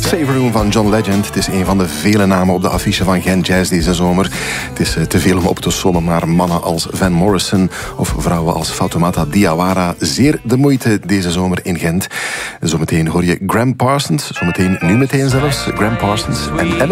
Saver Room van John Legend. Het is een van de vele namen op de affiche van Gent Jazz deze zomer. Het is te veel om op te sommen, maar mannen als Van Morrison of vrouwen als Fatoumata Diawara, zeer de moeite deze zomer in Gent. Zometeen hoor je Gram Parsons, zometeen nu meteen zelfs, Gram Parsons en